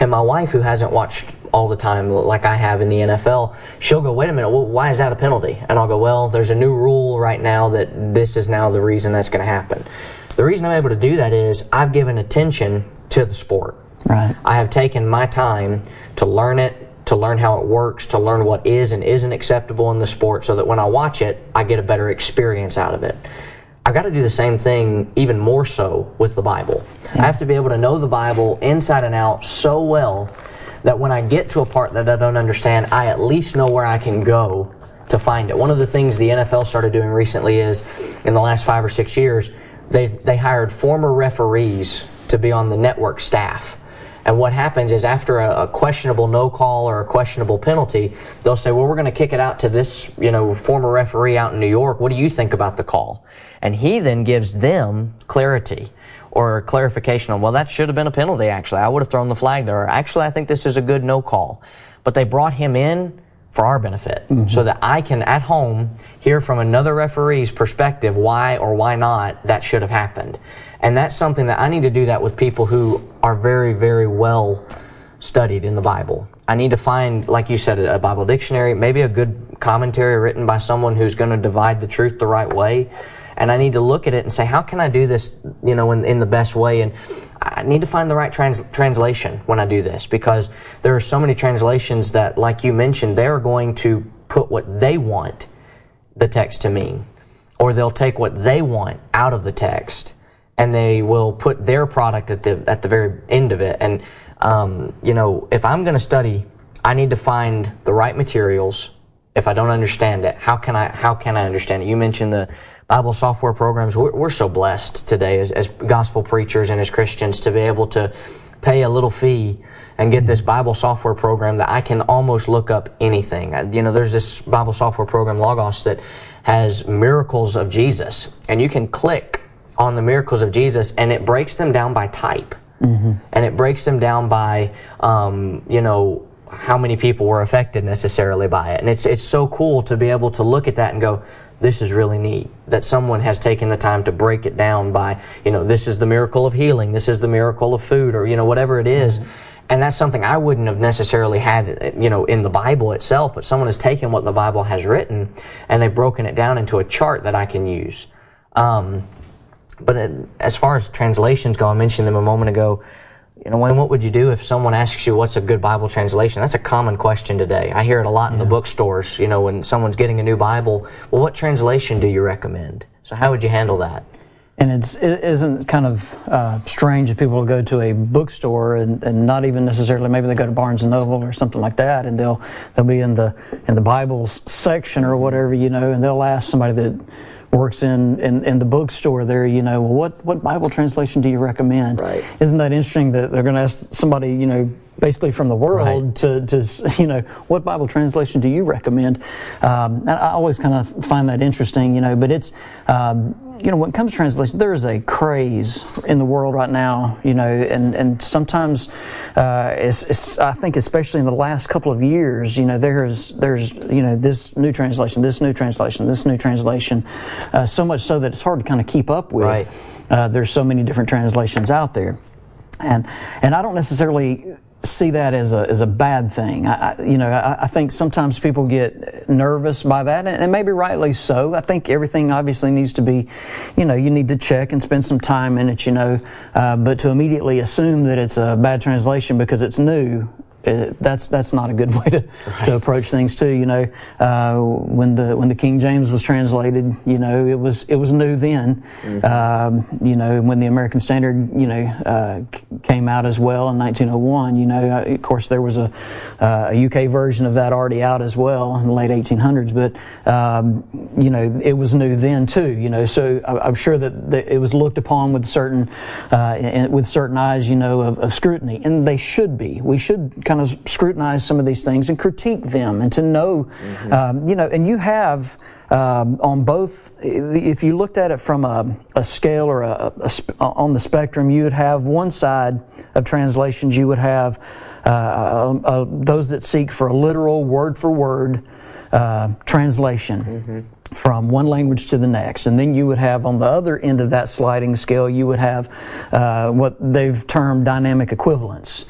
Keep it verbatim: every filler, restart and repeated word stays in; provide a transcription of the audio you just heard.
And my wife, who hasn't watched all the time like I have in the N F L, she'll go, wait a minute, well, why is that a penalty? And I'll go, well, there's a new rule right now that this is now the reason that's going to happen. The reason I'm able to do that is I've given attention to the sport. Right. I have taken my time to learn it, to learn how it works, to learn what is and isn't acceptable in the sport, so that when I watch it, I get a better experience out of it. I've got to do the same thing, even more so, with the Bible. Yeah. I have to be able to know the Bible inside and out so well that when I get to a part that I don't understand, I at least know where I can go to find it. One of the things the N F L started doing recently is, in the last five or six years, they, they hired former referees to be on the network staff. And what happens is, after a, a questionable no call or a questionable penalty, they'll say, well, we're going to kick it out to this, you know, former referee out in New York. What do you think about the call? And he then gives them clarity or clarification on, well, that should have been a penalty, actually. I would have thrown the flag there. Or, actually, I think this is a good no call. But they brought him in for our benefit, mm-hmm. so that I can, at home, hear from another referee's perspective why or why not that should have happened. And that's something that I need to do that with people who are very, very well studied in the Bible. I need to find, like you said, a Bible dictionary, maybe a good commentary written by someone who's going to divide the truth the right way. And I need to look at it and say, how can I do this, you know, in, in the best way? And I need to find the right trans- translation when I do this, because there are so many translations that, like you mentioned, they're going to put what they want the text to mean, or they'll take what they want out of the text, and they will put their product at the at the very end of it. And um, you know, if I'm going to study, I need to find the right materials. If I don't understand it, how can I how can I understand it? You mentioned the Bible software programs. We're, we're so blessed today as, as gospel preachers and as Christians to be able to pay a little fee and get this Bible software program that I can almost look up anything. You know, there's this Bible software program, Logos, that has miracles of Jesus, and you can click on the miracles of Jesus, and it breaks them down by type, mm-hmm. and it breaks them down by, um, you know, how many people were affected necessarily by it. And it's it's so cool to be able to look at that and go, this is really neat, that someone has taken the time to break it down by, you know, this is the miracle of healing, this is the miracle of food, or, you know, whatever it is. Mm-hmm. And that's something I wouldn't have necessarily had, you know, in the Bible itself, but someone has taken what the Bible has written and they've broken it down into a chart that I can use. Um, but it, as far as translations go, I mentioned them a moment ago. You know, Wayne, what would you do if someone asks you what's a good Bible translation? That's a common question today. I hear it a lot in yeah. the bookstores. You know, when someone's getting a new Bible, well, what translation do you recommend? So how would you handle that? And it's, it isn't kind of uh, strange if people will go to a bookstore and, and not even necessarily, maybe they go to Barnes and Noble or something like that, and they'll they'll be in the in the Bibles section or whatever, you know, and they'll ask somebody that works in, in, in the bookstore there, you know, well, what, what Bible translation do you recommend? Right. Isn't that interesting that they're going to ask somebody, you know, basically from the world right. to, to, you know, what Bible translation do you recommend? Um, and I always kind of find that interesting, you know, but it's, um, you know, when it comes to translation, there is a craze in the world right now, you know, and, and sometimes, uh, it's, it's, I think especially in the last couple of years, you know, there's, there's, you know, this new translation, this new translation, this new translation, uh, so much so that it's hard to kind of keep up with. Right. Uh, there's so many different translations out there. And, and I don't necessarily see that as a as a bad thing. I, I, you know, I, I think sometimes people get nervous by that, and, and maybe rightly so. I think everything obviously needs to be, you know, you need to check and spend some time in it, you know. Uh, but to immediately assume that it's a bad translation because it's new, Uh, that's that's not a good way to, right. to approach things too. You know, uh, when the when the King James was translated, you know, it was it was new then. Mm-hmm. Um, you know, when the American Standard, you know, uh, came out as well in nineteen oh one. You know, uh, of course there was a, uh, a U K version of that already out as well in the late eighteen hundreds. But um, you know, it was new then too. You know, so I, I'm sure that, that it was looked upon with certain uh, with certain eyes, you know, of, of scrutiny, and they should be. We should kind of scrutinize some of these things and critique them, and to know, mm-hmm. um, you know, and you have um, on both, if you looked at it from a, a scale or a, a, a, on the spectrum, you would have one side of translations, you would have uh, uh, uh, those that seek for a literal word for word uh, translation. Mm-hmm. From one language to the next. And then you would have on the other end of that sliding scale, you would have uh, what they've termed dynamic equivalence.